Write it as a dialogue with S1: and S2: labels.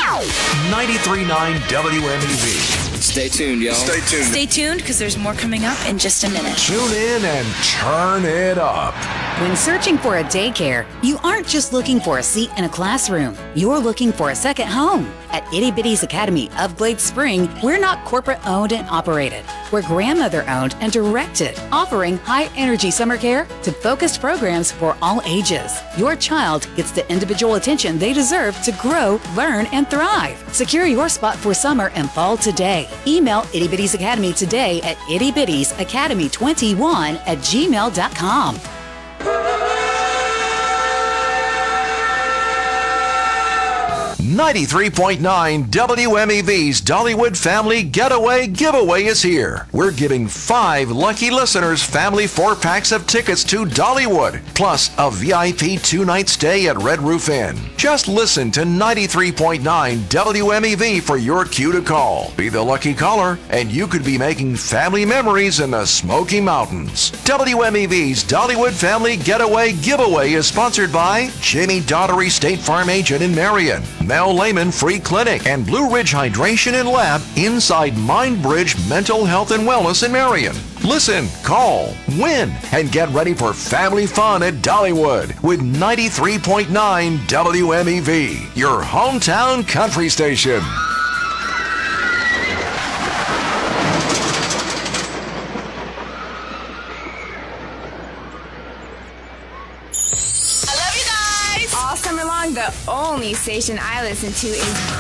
S1: 93.9 WMEV.
S2: Stay tuned, y'all.
S1: Stay tuned.
S3: Stay tuned because there's more coming up in just a minute.
S1: Tune in and turn it up.
S4: When searching for a daycare, you aren't just looking for a seat in a classroom. You're looking for a second home. At Itty Bitty's Academy of Glade Spring, we're not corporate owned and operated. We're grandmother owned and directed, offering high-energy summer care to focused programs for all ages. Your child gets the individual attention they deserve to grow, learn, and thrive. Secure your spot for summer and fall today. Email Itty Bitty's Academy today at ittybittiesacademy21@gmail.com.
S1: 93.9 WMEV's Dollywood Family Getaway Giveaway is here. We're giving 5 lucky listeners family 4-packs of tickets to Dollywood, plus a VIP 2-night stay at Red Roof Inn. Just listen to 93.9 WMEV for your cue to call. Be the lucky caller, and you could be making family memories in the Smoky Mountains. WMEV's Dollywood Family Getaway Giveaway is sponsored by Jamie Daughtery State Farm Agent in Marion, Mel Lehman Free Clinic, and Blue Ridge Hydration and Lab inside Mindbridge Mental Health and Wellness in Marion. Listen, call, win, and get ready for family fun at Dollywood with 93.9 WMEV, your hometown country station.
S5: All summer long, the only station I listen to is